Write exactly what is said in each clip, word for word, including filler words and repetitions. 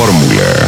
Fórmula.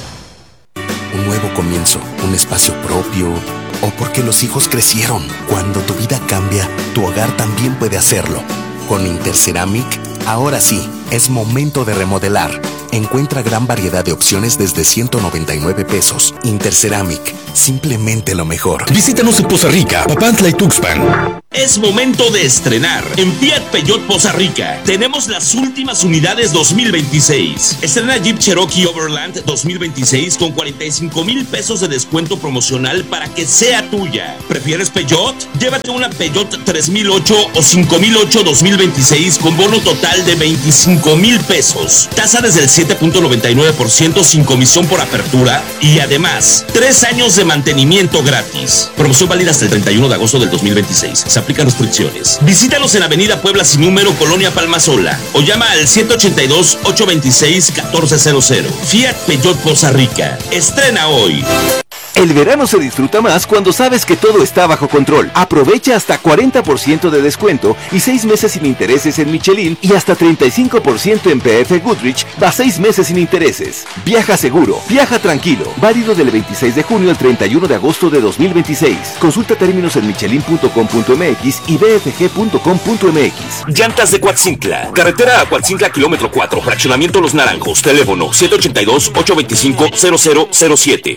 Un nuevo comienzo, un espacio propio, o porque los hijos crecieron. Cuando tu vida cambia, tu hogar también puede hacerlo. Con Interceramic, ahora sí, es momento de remodelar. Encuentra gran variedad de opciones desde ciento noventa y nueve pesos. Interceramic, simplemente lo mejor. Visítanos en Poza Rica, Papantla y Tuxpan. Es momento de estrenar. En Fiat Peugeot Poza Rica tenemos las últimas unidades dos mil veintiséis. Estrena Jeep Cherokee Overland dos mil veintiséis con cuarenta y cinco mil pesos de descuento promocional para que sea tuya. ¿Prefieres Peugeot? Llévate una Peugeot tres mil ocho o cinco mil ocho dos mil veintiséis con bono total de veinticinco mil pesos. Tasa desde el siete punto noventa y nueve por ciento sin comisión por apertura y además tres años de mantenimiento gratis. Promoción válida hasta el treinta y uno de agosto del dos mil veintiséis. Se aplican restricciones. Visítanos en Avenida Puebla sin número, Colonia Palmasola, o llama al ciento ochenta y dos, ochocientos veintiséis, catorce cero cero. Fiat Peugeot Poza Rica. Estrena hoy. El verano se disfruta más cuando sabes que todo está bajo control. Aprovecha hasta cuarenta por ciento de descuento y seis meses sin intereses en Michelin y hasta treinta y cinco por ciento en P F Goodrich, va seis meses sin intereses. Viaja seguro, viaja tranquilo. Válido del veintiséis de junio al treinta y uno de agosto de dos mil veintiséis. Consulta términos en michelin punto com punto m x y b f g punto com punto m x. Llantas de Coatzintla. Carretera a Coatzintla, kilómetro cuatro. Fraccionamiento Los Naranjos. Teléfono siete ochenta y dos, ochocientos veinticinco, cero cero cero siete.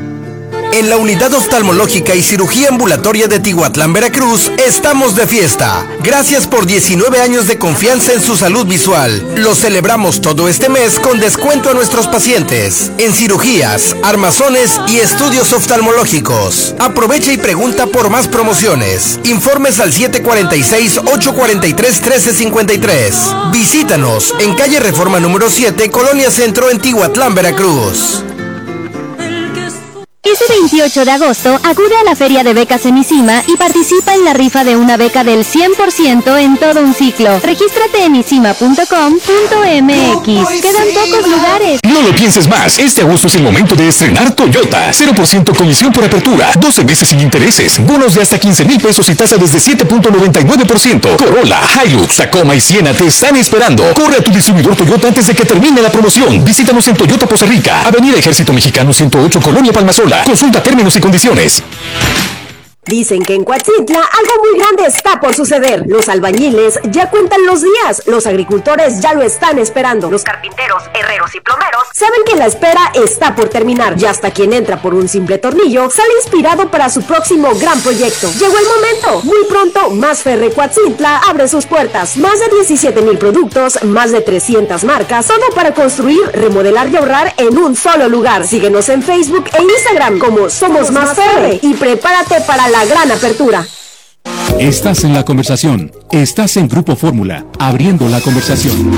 En la Unidad Oftalmológica y Cirugía Ambulatoria de Tihuatlán, Veracruz, estamos de fiesta. Gracias por diecinueve años de confianza en su salud visual. Lo celebramos todo este mes con descuento a nuestros pacientes en cirugías, armazones y estudios oftalmológicos. Aprovecha y pregunta por más promociones. Informes al siete cuarenta y seis, ochocientos cuarenta y tres, trece cincuenta y tres. Visítanos en calle Reforma número siete, Colonia Centro, en Tihuatlán, Veracruz. Este veintiocho de agosto, acude a la Feria de Becas en ICIMA y participa en la rifa de una beca del cien por ciento en todo un ciclo. Regístrate en isima punto com punto m x. Quedan pocos lugares. No lo pienses más. Este agosto es el momento de estrenar Toyota. cero por ciento comisión por apertura. doce meses sin intereses. Bonos de hasta quince mil pesos y tasa desde siete punto noventa y nueve por ciento. Corolla, Hilux, Tacoma y Siena te están esperando. Corre a tu distribuidor Toyota antes de que termine la promoción. Visítanos en Toyota Poza Rica, Avenida Ejército Mexicano ciento ocho, Colonia Palmasola. Consulta términos y condiciones. Dicen que en Coatzintla algo muy grande está por suceder. Los albañiles ya cuentan los días, los agricultores ya lo están esperando, los carpinteros, herreros y plomeros saben que la espera está por terminar y hasta quien entra por un simple tornillo sale inspirado para su próximo gran proyecto. Llegó el momento. Muy pronto, Masferre Coatzintla abre sus puertas. Más de diecisiete mil productos, más de trescientas marcas, todo para construir, remodelar y ahorrar en un solo lugar. Síguenos en Facebook e Instagram como Somos Masferre y prepárate para la la gran apertura. Estás en la conversación. Estás en Grupo Fórmula, abriendo la conversación.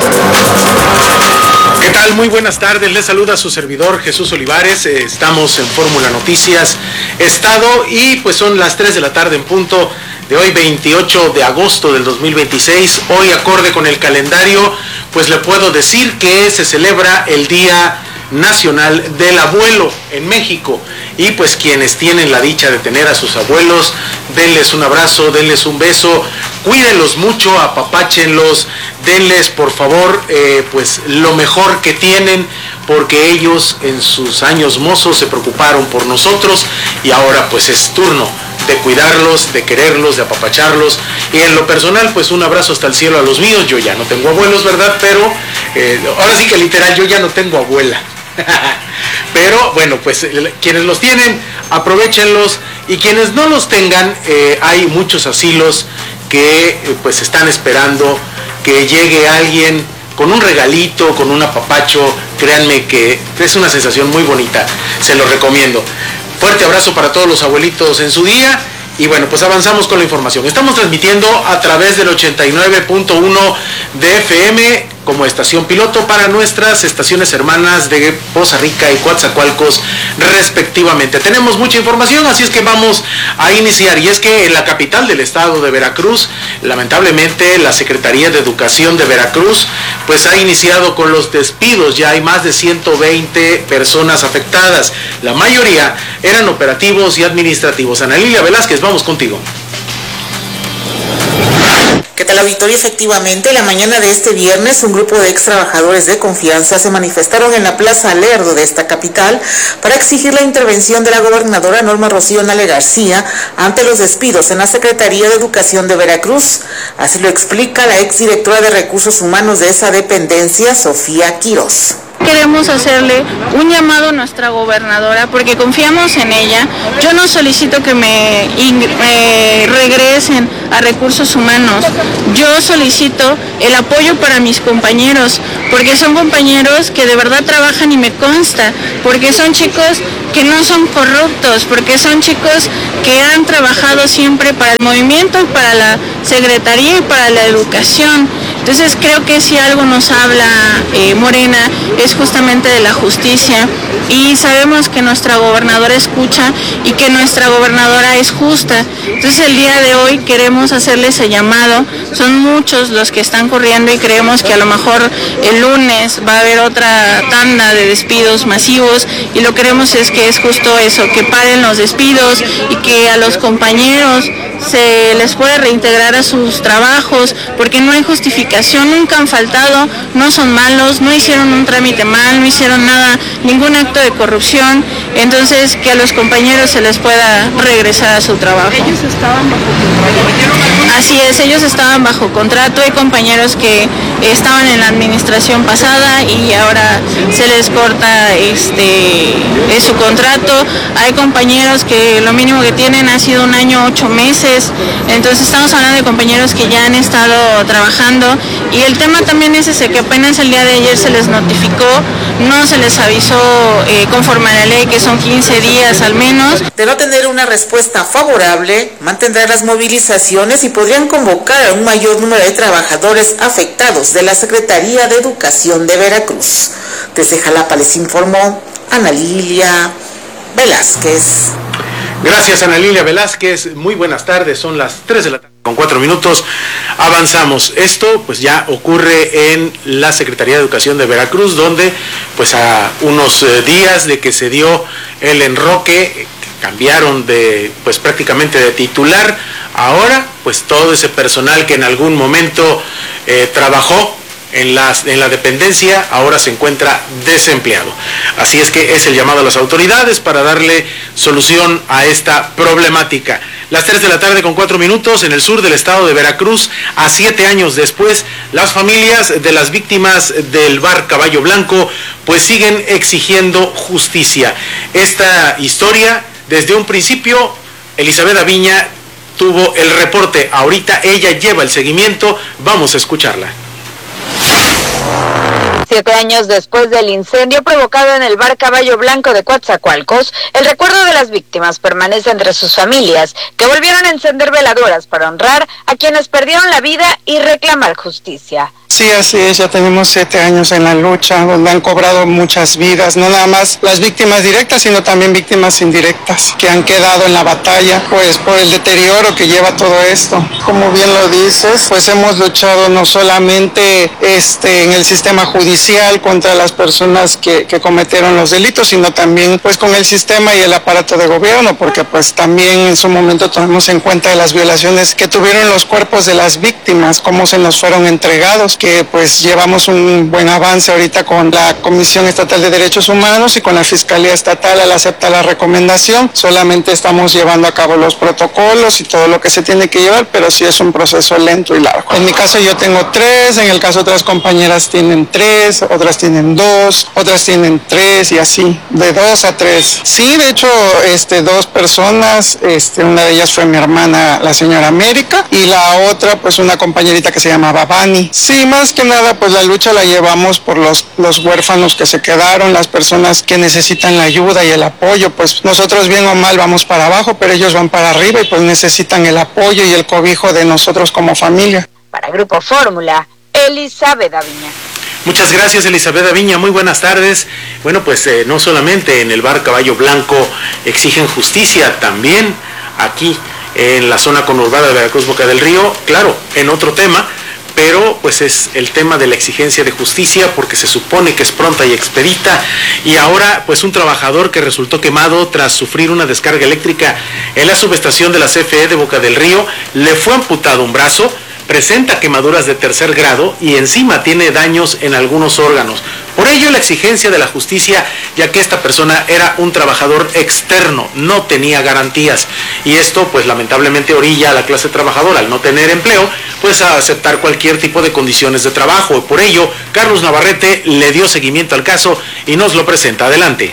¿Qué tal? Muy buenas tardes. Les saluda su servidor Jesús Olivares. Eh, estamos en Fórmula Noticias Estado y pues son las tres de la tarde en punto de hoy, veintiocho de agosto del dos mil veintiséis. Hoy, acorde con el calendario, pues le puedo decir que se celebra el Día Nacional del Abuelo en México. Y pues quienes tienen la dicha de tener a sus abuelos, denles un abrazo, denles un beso, cuídenlos mucho, apapáchenlos, denles por favor eh, pues lo mejor que tienen, porque ellos en sus años mozos se preocuparon por nosotros y ahora pues es turno de cuidarlos, de quererlos, de apapacharlos. Y en lo personal pues un abrazo hasta el cielo a los míos. Yo ya no tengo abuelos, ¿verdad? Pero eh, ahora sí que literal yo ya no tengo abuela. Pero bueno, pues quienes los tienen, aprovechenlos, y quienes no los tengan, eh, hay muchos asilos que eh, pues están esperando que llegue alguien con un regalito, con un apapacho. Créanme que es una sensación muy bonita, se los recomiendo. Fuerte abrazo para todos los abuelitos en su día. Y bueno, pues avanzamos con la información. Estamos transmitiendo a través del ochenta y nueve punto uno de F M como estación piloto para nuestras estaciones hermanas de Poza Rica y Coatzacoalcos respectivamente. Tenemos mucha información, así es que vamos a iniciar. Y es que en la capital del estado de Veracruz, lamentablemente la Secretaría de Educación de Veracruz pues ha iniciado con los despidos. Ya hay más de ciento veinte personas afectadas. La mayoría eran operativos y administrativos. Ana Lilia Velázquez, vamos contigo. ¿Qué tal, auditorio, efectivamente, la mañana de este viernes, un grupo de ex trabajadores de confianza se manifestaron en la Plaza Lerdo de esta capital para exigir la intervención de la gobernadora Norma Rocío Nale García ante los despidos en la Secretaría de Educación de Veracruz. Así lo explica la exdirectora de Recursos Humanos de esa dependencia, Sofía Quirós. Queremos hacerle un llamado a nuestra gobernadora porque confiamos en ella. Yo no solicito que me, me regresen a Recursos Humanos. Yo solicito el apoyo para mis compañeros, porque son compañeros que de verdad trabajan y me consta, porque son chicos que no son corruptos, porque son chicos que han trabajado siempre para el movimiento, para la Secretaría y para la educación. Entonces creo que si algo nos habla eh, Morena es justamente de la justicia, y sabemos que nuestra gobernadora escucha y que nuestra gobernadora es justa. Entonces el día de hoy queremos hacerle ese llamado. Son muchos los que están corriendo y creemos que a lo mejor el lunes va a haber otra tanda de despidos masivos, y lo que queremos es que es justo eso, que paren los despidos y que a los compañeros se les puede reintegrar a sus trabajos, porque no hay justificación, nunca han faltado, no son malos, no hicieron un trámite mal, no hicieron nada, ningún acto de corrupción. Entonces que a los compañeros se les pueda regresar a su trabajo. Ellos estaban bajo contrato. Así es, ellos estaban bajo contrato. Hay compañeros que estaban en la administración pasada y ahora se les corta este es su contrato. Hay compañeros que lo mínimo que tienen ha sido un año, ocho meses. Entonces estamos hablando de compañeros que ya han estado trabajando, y el tema también es ese, que apenas el día de ayer se les notificó, no se les avisó eh, conforme a la ley, que son quince días al menos. De no tener una respuesta favorable, mantendrán las movilizaciones y podrían convocar a un mayor número de trabajadores afectados de la Secretaría de Educación de Veracruz. Desde Jalapa les informó Ana Lilia Velázquez. Gracias, Ana Lilia Velázquez. Muy buenas tardes, son las tres de la tarde con cuatro minutos. Avanzamos. Esto pues ya ocurre en la Secretaría de Educación de Veracruz, donde pues a unos eh, días de que se dio el enroque, cambiaron de pues prácticamente de titular. Ahora pues todo ese personal que en algún momento eh, trabajó En la, en la dependencia ahora se encuentra desempleado. Así es que es el llamado a las autoridades para darle solución a esta problemática. Las tres de la tarde con cuatro minutos en el sur del estado de Veracruz, a siete años después, las familias de las víctimas del bar Caballo Blanco pues siguen exigiendo justicia. Esta historia, desde un principio, Elizabeth Aviña tuvo el reporte. Ahorita ella lleva el seguimiento. Vamos a escucharla. Siete años después del incendio provocado en el bar Caballo Blanco de Coatzacoalcos, el recuerdo de las víctimas permanece entre sus familias, que volvieron a encender veladoras para honrar a quienes perdieron la vida y reclamar justicia. Sí, así es, ya tenemos siete años en la lucha, donde han cobrado muchas vidas, no nada más las víctimas directas, sino también víctimas indirectas, que han quedado en la batalla, pues por el deterioro que lleva todo esto. Como bien lo dices, pues hemos luchado no solamente este, en el sistema judicial contra las personas que, que cometieron los delitos, sino también pues con el sistema y el aparato de gobierno, porque pues también en su momento tomamos en cuenta de las violaciones que tuvieron los cuerpos de las víctimas, cómo se nos fueron entregados, que pues llevamos un buen avance ahorita con la Comisión Estatal de Derechos Humanos y con la Fiscalía Estatal al aceptar la recomendación. Solamente estamos llevando a cabo los protocolos y todo lo que se tiene que llevar, pero sí es un proceso lento y largo. En mi caso yo tengo tres, en el caso de otras compañeras tienen tres, otras tienen dos, otras tienen tres y así, de dos a tres. Sí, de hecho, este, dos personas, este, una de ellas fue mi hermana, la señora América, y la otra pues una compañerita que se llamaba Bani. Sí, más que nada pues la lucha la llevamos por los, los huérfanos que se quedaron, las personas que necesitan la ayuda y el apoyo, pues nosotros bien o mal vamos para abajo, pero ellos van para arriba y pues necesitan el apoyo y el cobijo de nosotros como familia. Para Grupo Fórmula, Elizabeth Aviña. Muchas gracias, Elizabeth Aviña, muy buenas tardes. Bueno, pues eh, no solamente en el bar Caballo Blanco exigen justicia, también aquí en la zona conurbada de Veracruz, Boca del Río, claro, en otro tema, pero pues es el tema de la exigencia de justicia, porque se supone que es pronta y expedita, y ahora pues un trabajador que resultó quemado tras sufrir una descarga eléctrica en la subestación de la C F E de Boca del Río, le fue amputado un brazo, presenta quemaduras de tercer grado y encima tiene daños en algunos órganos. Por ello la exigencia de la justicia, ya que esta persona era un trabajador externo, no tenía garantías, y esto pues lamentablemente orilla a la clase trabajadora, al no tener empleo, pues a aceptar cualquier tipo de condiciones de trabajo. Por ello, Carlos Navarrete le dio seguimiento al caso y nos lo presenta. Adelante.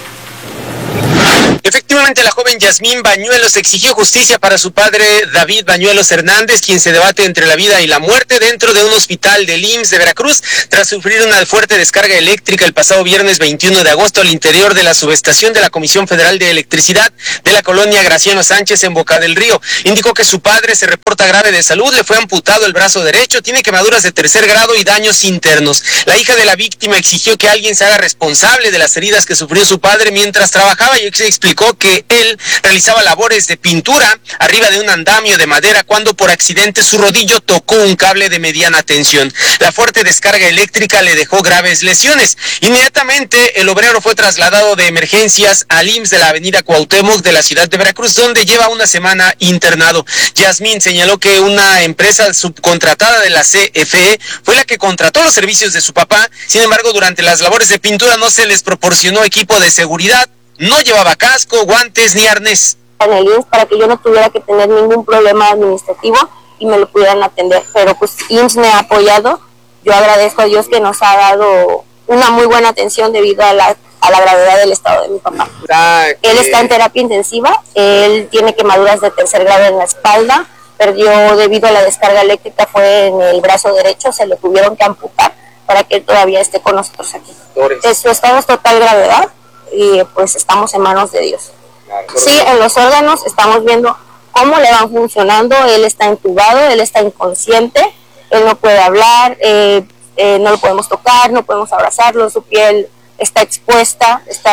Efectivamente, la joven Yasmín Bañuelos exigió justicia para su padre David Bañuelos Hernández, quien se debate entre la vida y la muerte dentro de un hospital del I M S S de Veracruz tras sufrir una fuerte descarga eléctrica el pasado viernes veintiuno de agosto al interior de la subestación de la Comisión Federal de Electricidad de la colonia Graciano Sánchez en Boca del Río. Indicó que su padre se reporta grave de salud, le fue amputado el brazo derecho, tiene quemaduras de tercer grado y daños internos. La hija de la víctima exigió que alguien se haga responsable de las heridas que sufrió su padre mientras trabajaba y se explicó que él realizaba labores de pintura arriba de un andamio de madera cuando por accidente su rodillo tocó un cable de mediana tensión. La fuerte descarga eléctrica le dejó graves lesiones. Inmediatamente el obrero fue trasladado de emergencias al I M S S de la avenida Cuauhtémoc de la ciudad de Veracruz, donde lleva una semana internado. Yasmín señaló que una empresa subcontratada de la C F E fue la que contrató los servicios de su papá. Sin embargo, durante las labores de pintura no se les proporcionó equipo de seguridad. No llevaba casco, guantes ni arnés. En el I M S S para que yo no tuviera que tener ningún problema administrativo y me lo pudieran atender, pero pues I M S S me ha apoyado. Yo agradezco a Dios que nos ha dado una muy buena atención debido a la, a la gravedad del estado de mi papá. Él está en terapia intensiva, él tiene quemaduras de tercer grado en la espalda, perdió debido a la descarga eléctrica, fue en el brazo derecho, se le tuvieron que amputar para que él todavía esté con nosotros aquí. Su estado es total gravedad y pues estamos en manos de Dios. Sí, en los órganos estamos viendo cómo le van funcionando. Él está entubado, él está inconsciente, él no puede hablar, eh, eh, no lo podemos tocar, no podemos abrazarlo, su piel está expuesta, está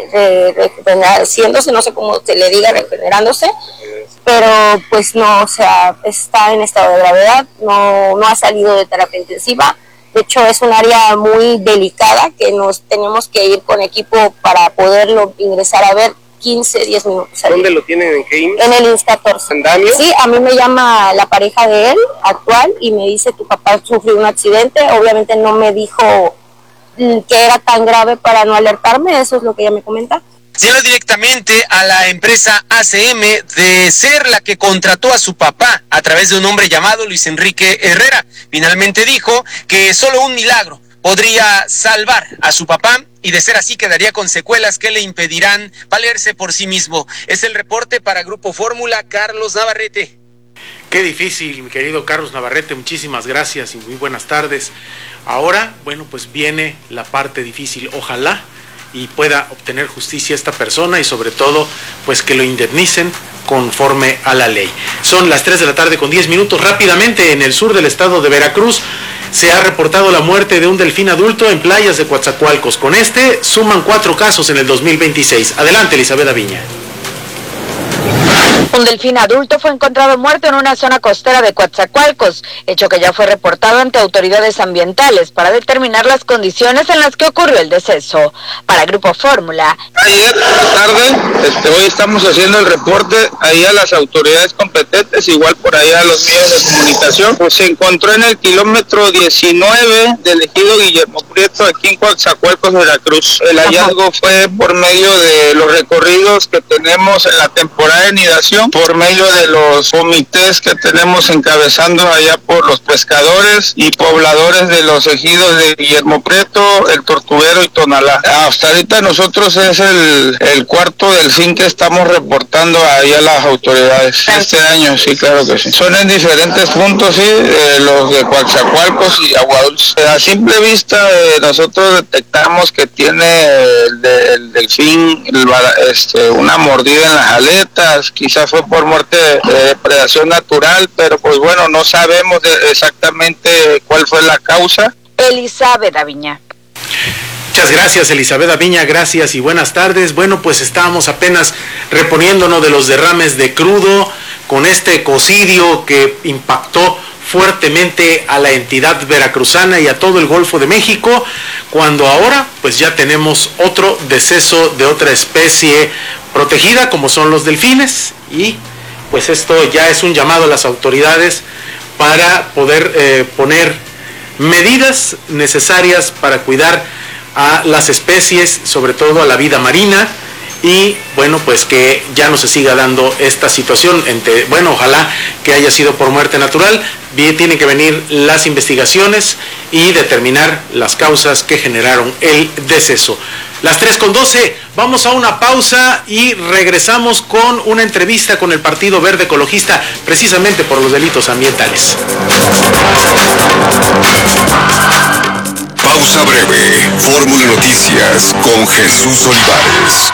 regenerándose, no sé cómo se le diga, regenerándose, pero pues no, o sea, está en estado de gravedad, no, no ha salido de terapia intensiva. De hecho, es un área muy delicada que nos tenemos que ir con equipo para poderlo ingresar a ver quince, diez minutos. ¿Dónde lo tienen? ¿En qué I M S S? En el I M S S catorce. ¿Andamio? Sí, a mí me llama la pareja de él, actual, y me dice, tu papá sufrió un accidente. Obviamente no me dijo que era tan grave para no alertarme, eso es lo que ella me comenta. Señaló directamente a la empresa A C M de ser la que contrató a su papá a través de un hombre llamado Luis Enrique Herrera. Finalmente dijo que solo un milagro podría salvar a su papá y de ser así quedaría con secuelas que le impedirán valerse por sí mismo. Es el reporte para Grupo Fórmula, Carlos Navarrete. Qué difícil, mi querido Carlos Navarrete, muchísimas gracias y muy buenas tardes. Ahora, bueno, pues viene la parte difícil. Ojalá y pueda obtener justicia esta persona y sobre todo pues que lo indemnicen conforme a la ley. Son las tres de la tarde con diez minutos. Rápidamente, en el sur del estado de Veracruz se ha reportado la muerte de un delfín adulto en playas de Coatzacoalcos. Con este suman cuatro casos en el dos mil veintiséis. Adelante, Elizabeth Aviña. Un delfín adulto fue encontrado muerto en una zona costera de Coatzacoalcos, hecho que ya fue reportado ante autoridades ambientales para determinar las condiciones en las que ocurrió el deceso. Para Grupo Fórmula. Ayer tarde, este, hoy estamos haciendo el reporte ahí a las autoridades competentes, igual por ahí a los medios de comunicación. Pues se encontró en el kilómetro diecinueve del ejido Guillermo Prieto, aquí en Coatzacoalcos, Veracruz. El hallazgo fue por medio de los recorridos que tenemos en la temporada de nidación, por medio de los comités que tenemos encabezando allá por los pescadores y pobladores de los ejidos de Guillermo Prieto, El Tortuguero y Tonalá. Hasta ahorita nosotros es el, el cuarto delfín que estamos reportando ahí a las autoridades este año, sí, claro que sí. Son en diferentes puntos, sí, eh, los de Coatzacoalcos y Aguadulce. A simple vista eh, nosotros detectamos que tiene el, de, el delfín el, este, una mordida en las aletas, quizás fue por muerte de depredación natural, pero pues bueno, no sabemos de exactamente cuál fue la causa. Elizabeth Aviña. Muchas gracias, Elizabeth Aviña, gracias y buenas tardes. Bueno, pues estábamos apenas reponiéndonos de los derrames de crudo con este ecocidio que impactó fuertemente a la entidad veracruzana y a todo el Golfo de México, cuando ahora pues ya tenemos otro deceso de otra especie protegida como son los delfines, y pues esto ya es un llamado a las autoridades para poder eh, poner medidas necesarias para cuidar a las especies, sobre todo a la vida marina, y bueno, pues que ya no se siga dando esta situación. Entre, bueno, ojalá que haya sido por muerte natural. Bien, tienen que venir las investigaciones y determinar las causas que generaron el deceso. Las tres con doce, vamos a una pausa y regresamos con una entrevista con el Partido Verde Ecologista, precisamente por los delitos ambientales. Pausa breve, Fórmula Noticias con Jesús Olivares.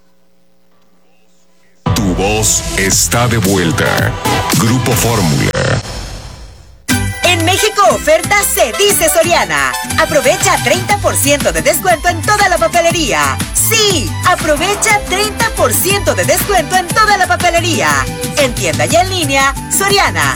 Tu voz está de vuelta. Grupo Fórmula. En México oferta se dice Soriana. Aprovecha treinta por ciento de descuento en toda la papelería. Sí, aprovecha treinta por ciento de descuento en toda la papelería. En tienda y en línea, Soriana.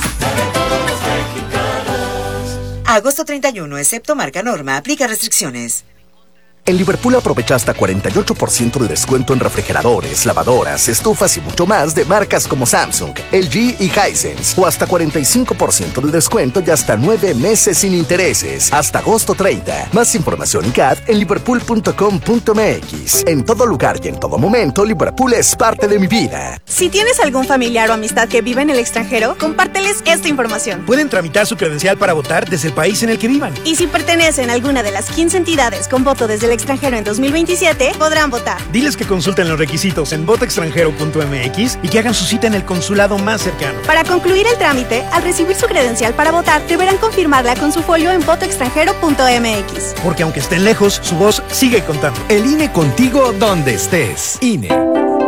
Agosto treinta y uno, excepto marca Norma, aplica restricciones. En Liverpool aprovecha hasta cuarenta y ocho por ciento de descuento en refrigeradores, lavadoras, estufas y mucho más de marcas como Samsung, L G y Hisense. O hasta cuarenta y cinco por ciento de descuento y hasta nueve meses sin intereses. Hasta agosto treinta. Más información y C A D en liverpool punto com punto m x. En todo lugar y en todo momento, Liverpool es parte de mi vida. Si tienes algún familiar o amistad que vive en el extranjero, compárteles esta información. Pueden tramitar su credencial para votar desde el país en el que vivan. Y si pertenecen a alguna de las quince entidades con voto desde el extranjero en dos mil veintisiete, podrán votar. Diles que consulten los requisitos en voto extranjero punto m x y que hagan su cita en el consulado más cercano. Para concluir el trámite, al recibir su credencial para votar, deberán confirmarla con su folio en voto extranjero punto m x. Porque aunque estén lejos, su voz sigue contando. El I N E contigo donde estés. I N E.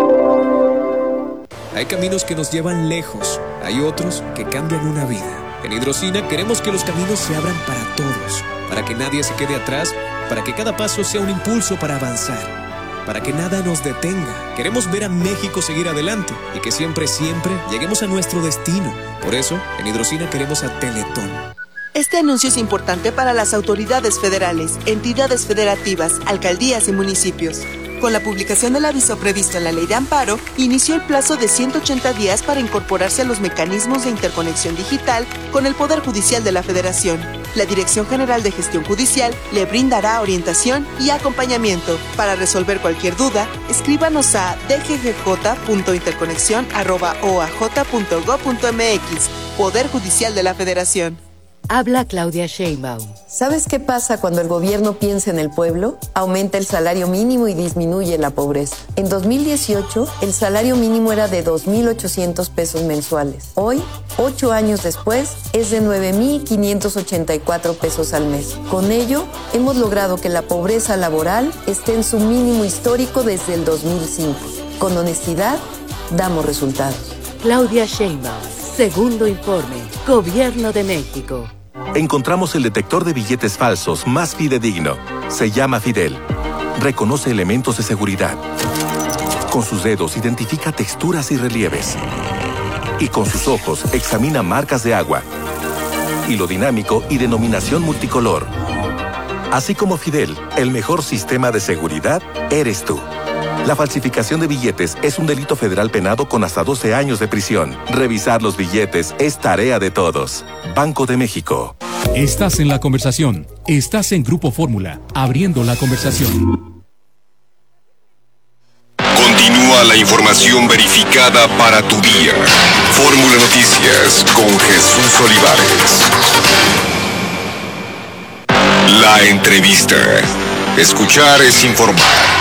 Hay caminos que nos llevan lejos, hay otros que cambian una vida. En Hidrocina queremos que los caminos se abran para todos, para que nadie se quede atrás, para que cada paso sea un impulso para avanzar, para que nada nos detenga. Queremos ver a México seguir adelante y que siempre, siempre lleguemos a nuestro destino. Por eso, en Hidrocina queremos a Teletón. Este anuncio es importante para las autoridades federales, entidades federativas, alcaldías y municipios. Con la publicación del aviso previsto en la Ley de Amparo, inició el plazo de ciento ochenta días para incorporarse a los mecanismos de interconexión digital con el Poder Judicial de la Federación. La Dirección General de Gestión Judicial le brindará orientación y acompañamiento. Para resolver cualquier duda, escríbanos a d g g j punto interconexión arroba o a j punto gob punto m x. Poder Judicial de la Federación. Habla Claudia Sheinbaum. ¿Sabes qué pasa cuando el gobierno piensa en el pueblo? Aumenta el salario mínimo y disminuye la pobreza. En dos mil dieciocho, el salario mínimo era de dos mil ochocientos pesos mensuales. Hoy, ocho años después, es de nueve mil quinientos ochenta y cuatro pesos al mes. Con ello, hemos logrado que la pobreza laboral esté en su mínimo histórico desde el dos mil cinco. Con honestidad, damos resultados. Claudia Sheinbaum. Segundo informe. Gobierno de México. Encontramos el detector de billetes falsos más fidedigno. Se llama Fidel. Reconoce elementos de seguridad. Con sus dedos identifica texturas y relieves. Y con sus ojos examina marcas de agua, hilo dinámico y denominación multicolor. Así como Fidel, el mejor sistema de seguridad eres tú. La falsificación de billetes es un delito federal penado con hasta doce años de prisión. Revisar los billetes es tarea de todos. Banco de México. Estás en la conversación. Estás en Grupo Fórmula, abriendo la conversación. Continúa la información verificada para tu día. Fórmula Noticias con Jesús Olivares. La entrevista. Escuchar es informar.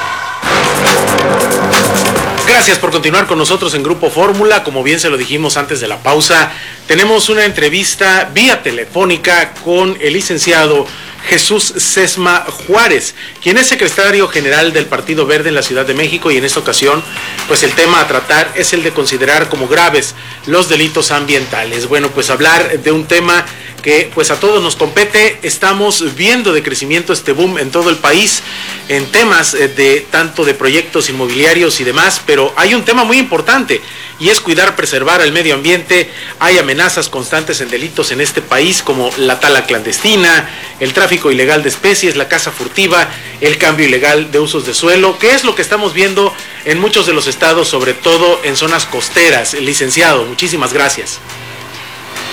Gracias por continuar con nosotros en Grupo Fórmula. Como bien se lo dijimos antes de la pausa, tenemos una entrevista vía telefónica con el licenciado Jesús Sesma Juárez, quien es secretario general del Partido Verde en la Ciudad de México, y en esta ocasión, pues el tema a tratar es el de considerar como graves los delitos ambientales. Bueno, pues hablar de un tema que pues a todos nos compete. Estamos viendo de crecimiento este boom en todo el país en temas de tanto de proyectos inmobiliarios y demás, pero hay un tema muy importante y es cuidar, preservar el medio ambiente. Hay amenazas constantes en delitos en este país como la tala clandestina, el tráfico ilegal de especies, la caza furtiva, el cambio ilegal de usos de suelo, que es lo que estamos viendo en muchos de los estados, sobre todo en zonas costeras. Licenciado, muchísimas gracias.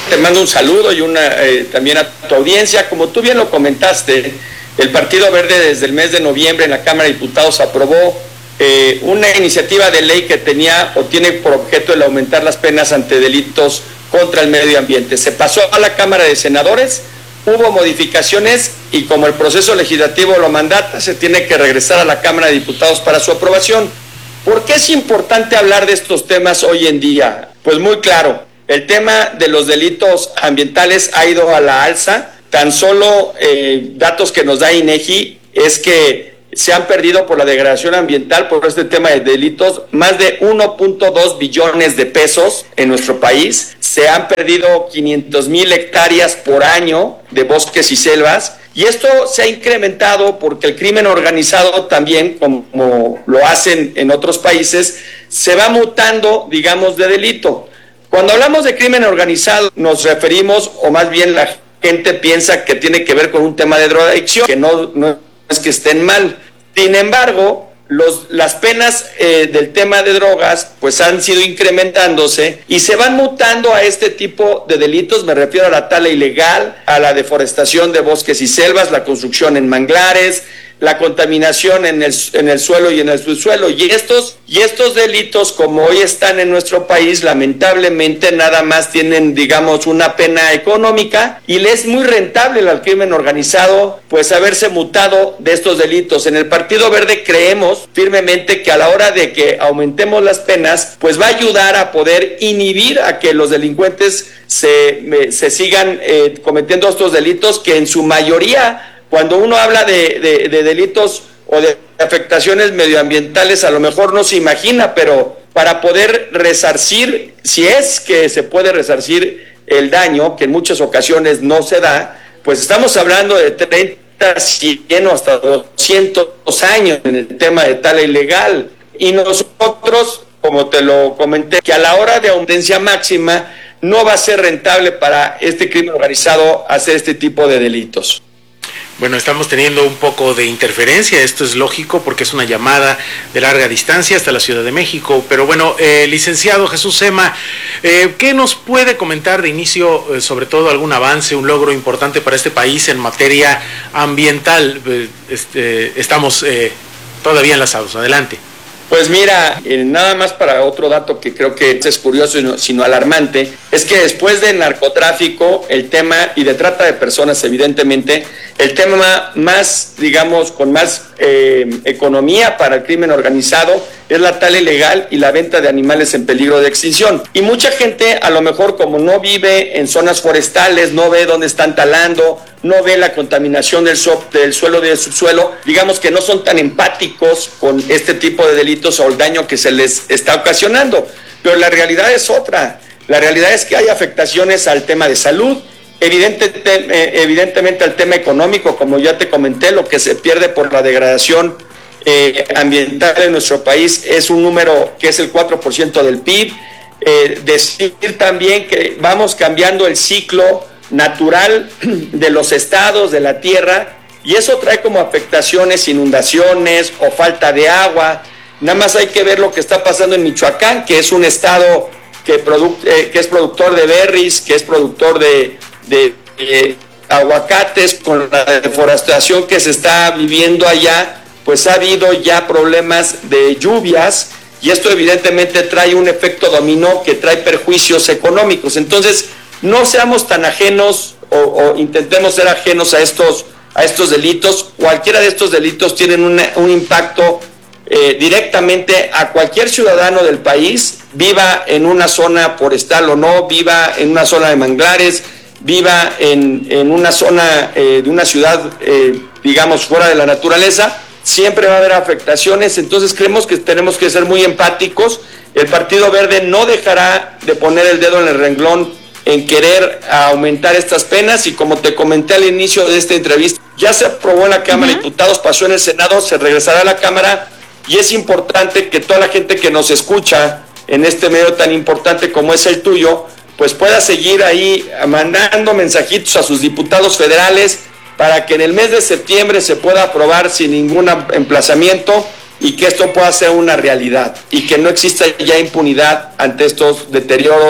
te mando un saludo y una eh, también a tu audiencia. Como tú bien lo comentaste, el Partido Verde desde el mes de noviembre en la Cámara de Diputados aprobó eh, una iniciativa de ley que tenía o tiene por objeto el aumentar las penas ante delitos contra el medio ambiente. Se pasó a la Cámara de Senadores, hubo modificaciones y como el proceso legislativo lo mandata, se tiene que regresar a la Cámara de Diputados para su aprobación. ¿Por qué es importante hablar de estos temas hoy en día? Pues muy claro, el tema de los delitos ambientales ha ido a la alza. Tan solo eh, datos que nos da INEGI es que se han perdido por la degradación ambiental, por este tema de delitos, más de uno punto dos billones de pesos en nuestro país. Se han perdido quinientas mil hectáreas por año de bosques y selvas. Y esto se ha incrementado porque el crimen organizado también, como lo hacen en otros países, se va mutando, digamos, de delito. Cuando hablamos de crimen organizado, nos referimos, o más bien la gente piensa que tiene que ver con un tema de drogadicción, que no, no es que estén mal. Sin embargo, los, las penas eh, del tema de drogas pues han sido incrementándose y se van mutando a este tipo de delitos. Me refiero a la tala ilegal, a la deforestación de bosques y selvas, la construcción en manglares, la contaminación en el, en el suelo y en el subsuelo. Y estos, y estos delitos, como hoy están en nuestro país, lamentablemente nada más tienen, digamos, una pena económica y le es muy rentable al crimen organizado pues haberse mutado de estos delitos. En el Partido Verde creemos firmemente que a la hora de que aumentemos las penas, pues va a ayudar a poder inhibir a que los delincuentes se, se sigan eh, cometiendo estos delitos que en su mayoría, cuando uno habla de, de, de delitos o de afectaciones medioambientales, a lo mejor no se imagina, pero para poder resarcir, si es que se puede resarcir el daño, que en muchas ocasiones no se da, pues estamos hablando de treinta, cien o hasta doscientos años en el tema de tala ilegal. Y nosotros, como te lo comenté, que a la hora de audiencia máxima no va a ser rentable para este crimen organizado hacer este tipo de delitos. Bueno, estamos teniendo un poco de interferencia, esto es lógico porque es una llamada de larga distancia hasta la Ciudad de México, pero bueno, eh, licenciado Jesús Zema, eh, ¿qué nos puede comentar de inicio, eh, sobre todo algún avance, un logro importante para este país en materia ambiental? Eh, este, estamos eh, todavía enlazados, adelante. Pues mira, eh, nada más para otro dato que creo que es curioso sino, sino alarmante, es que después del narcotráfico, el tema, y de trata de personas evidentemente, el tema más, digamos, con más eh, economía para el crimen organizado es la tala ilegal y la venta de animales en peligro de extinción. Y mucha gente, a lo mejor como no vive en zonas forestales, no ve dónde están talando, no ve la contaminación del, so, del suelo y del subsuelo, digamos que no son tan empáticos con este tipo de delitos o el daño que se les está ocasionando. Pero la realidad es otra. La realidad es que hay afectaciones al tema de salud, evidentemente, evidentemente al tema económico, como ya te comenté, lo que se pierde por la degradación eh, ambiental en nuestro país es un número que es el cuatro por ciento del P I B. Eh, decir también que vamos cambiando el ciclo natural de los estados, de la tierra, y eso trae como afectaciones, inundaciones o falta de agua. Nada más hay que ver lo que está pasando en Michoacán, que es un estado que, produ- eh, que es productor de berries, que es productor de, de, de aguacates. Con la deforestación que se está viviendo allá, pues ha habido ya problemas de lluvias, y esto evidentemente trae un efecto dominó que trae perjuicios económicos. Entonces, no seamos tan ajenos o, o intentemos ser ajenos a estos, a estos delitos. Cualquiera de estos delitos tienen una, un impacto eh, directamente a cualquier ciudadano del país, viva en una zona forestal o no, viva en una zona de manglares, viva en, en una zona eh, de una ciudad, eh, digamos, fuera de la naturaleza, siempre va a haber afectaciones. Entonces creemos que tenemos que ser muy empáticos. El Partido Verde no dejará de poner el dedo en el renglón en querer aumentar estas penas, y como te comenté al inicio de esta entrevista, ya se aprobó en la Cámara de Diputados, pasó en el Senado, se regresará a la Cámara, y es importante que toda la gente que nos escucha en este medio tan importante como es el tuyo, pues pueda seguir ahí mandando mensajitos a sus diputados federales para que en el mes de septiembre se pueda aprobar sin ningún emplazamiento y que esto pueda ser una realidad y que no exista ya impunidad ante estos deterioros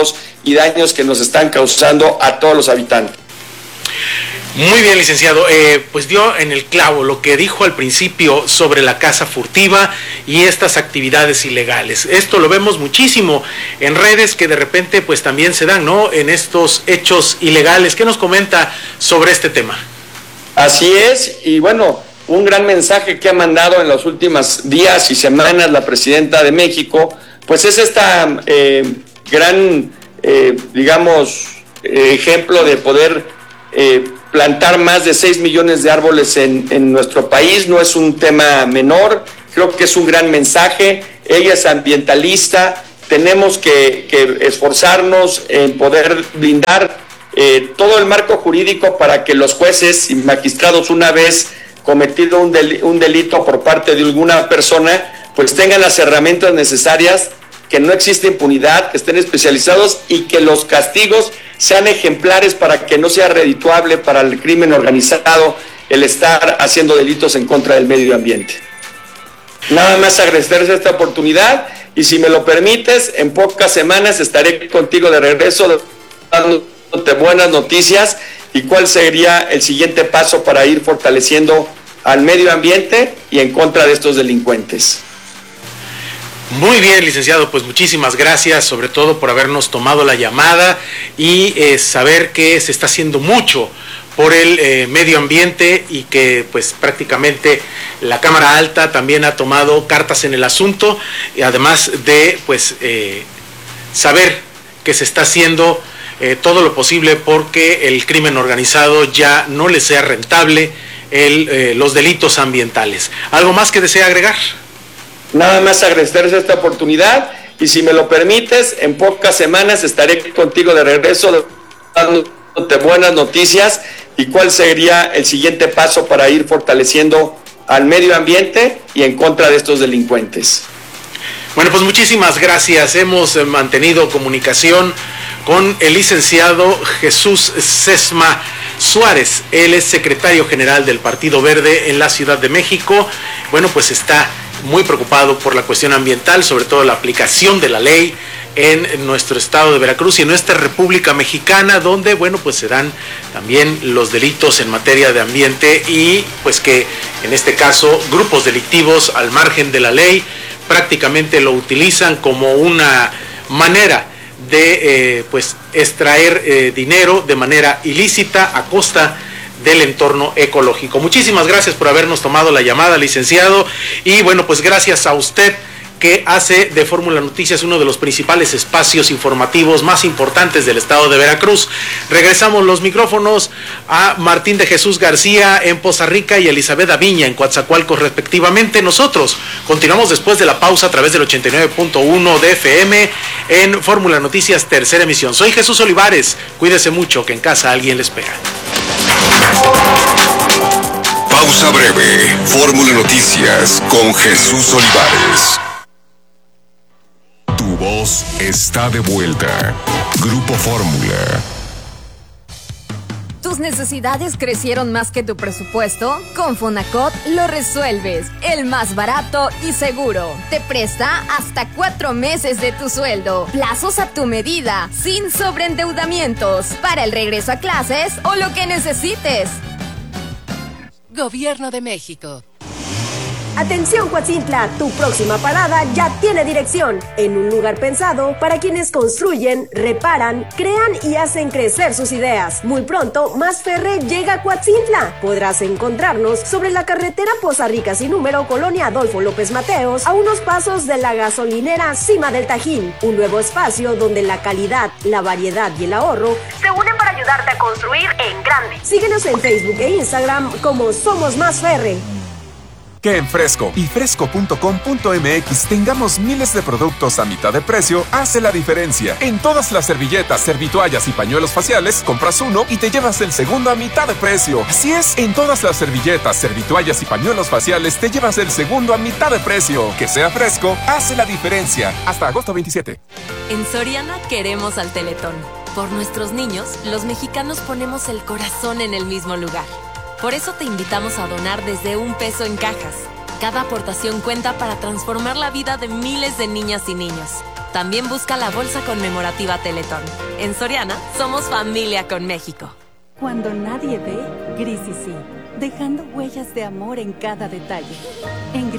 y daños que nos están causando a todos los habitantes. Muy bien, licenciado. Eh, pues dio en el clavo lo que dijo al principio sobre la caza furtiva y estas actividades ilegales. Esto lo vemos muchísimo en redes que de repente pues también se dan, ¿no?, en estos hechos ilegales. ¿Qué nos comenta sobre este tema? Así es, y bueno, un gran mensaje que ha mandado en los últimos días y semanas la presidenta de México, pues es esta eh, gran, eh, digamos, eh, ejemplo de poder eh, plantar más de seis millones de árboles en, en nuestro país. No es un tema menor, creo que es un gran mensaje. Ella es ambientalista, tenemos que, que esforzarnos en poder brindar eh, todo el marco jurídico para que los jueces y magistrados, una vez cometido un, del, un delito por parte de alguna persona, pues tengan las herramientas necesarias, que no existe impunidad, que estén especializados y que los castigos sean ejemplares para que no sea redituable para el crimen organizado el estar haciendo delitos en contra del medio ambiente. Nada más agradecerles esta oportunidad y si me lo permites, en pocas semanas estaré contigo de regreso dándote buenas noticias y cuál sería el siguiente paso para ir fortaleciendo al medio ambiente y en contra de estos delincuentes. Muy bien, licenciado, pues muchísimas gracias, sobre todo por habernos tomado la llamada y eh, saber que se está haciendo mucho por el eh, medio ambiente y que pues prácticamente la Cámara Alta también ha tomado cartas en el asunto, y además de pues eh, saber que se está haciendo eh, todo lo posible porque el crimen organizado ya no le sea rentable el, eh, los delitos ambientales. ¿Algo más que desea agregar? Nada más agradecerles esta oportunidad y si me lo permites, en pocas semanas estaré contigo de regreso dándote buenas noticias y cuál sería el siguiente paso para ir fortaleciendo al medio ambiente y en contra de estos delincuentes. Bueno, pues muchísimas gracias. Hemos mantenido comunicación con el licenciado Jesús Sesma Suárez. Él es secretario general del Partido Verde en la Ciudad de México. Bueno, pues está muy preocupado por la cuestión ambiental, sobre todo la aplicación de la ley en nuestro estado de Veracruz y en nuestra República Mexicana, donde, bueno, pues se dan también los delitos en materia de ambiente y pues que en este caso grupos delictivos al margen de la ley prácticamente lo utilizan como una manera de eh, pues extraer eh, dinero de manera ilícita a costa del entorno ecológico. Muchísimas gracias por habernos tomado la llamada, licenciado, y bueno, pues gracias a usted que hace de Fórmula Noticias uno de los principales espacios informativos más importantes del estado de Veracruz. Regresamos los micrófonos a Martín de Jesús García en Poza Rica y Elizabeth Aviña en Coatzacoalcos respectivamente. Nosotros continuamos después de la pausa a través del ochenta y nueve punto uno de F M en Fórmula Noticias, tercera emisión. Soy Jesús Olivares, cuídese mucho que en casa alguien le espera. Pausa breve, Fórmula Noticias con Jesús Olivares. Tu voz está de vuelta. Grupo Fórmula. ¿Tus necesidades crecieron más que tu presupuesto? Con Fonacot lo resuelves. El más barato y seguro. Te presta hasta cuatro meses de tu sueldo. Plazos a tu medida, sin sobreendeudamientos. Para el regreso a clases o lo que necesites. Gobierno de México. Atención Coatzintla, tu próxima parada ya tiene dirección, en un lugar pensado para quienes construyen, reparan, crean y hacen crecer sus ideas. Muy pronto, Más Ferre llega a Coatzintla. Podrás encontrarnos sobre la carretera Poza Rica sin número, Colonia Adolfo López Mateos, a unos pasos de la gasolinera Cima del Tajín. Un nuevo espacio donde la calidad, la variedad y el ahorro se unen para ayudarte a construir en grande. Síguenos en Facebook e Instagram como Somos Más Ferre. Que en Fresco y fresco punto com punto m x tengamos miles de productos a mitad de precio hace la diferencia. En todas las servilletas, servitoallas y pañuelos faciales, compras uno y te llevas el segundo a mitad de precio. Así es, en todas las servilletas, servitoallas y pañuelos faciales te llevas el segundo a mitad de precio. Que sea Fresco hace la diferencia. Hasta agosto veintisiete. En Soriana queremos al Teletón. Por nuestros niños, los mexicanos ponemos el corazón en el mismo lugar. Por eso te invitamos a donar desde un peso en cajas. Cada aportación cuenta para transformar la vida de miles de niñas y niños. También busca la bolsa conmemorativa Teletón. En Soriana, somos familia con México. Cuando nadie ve, Grisi sí, dejando huellas de amor en cada detalle. En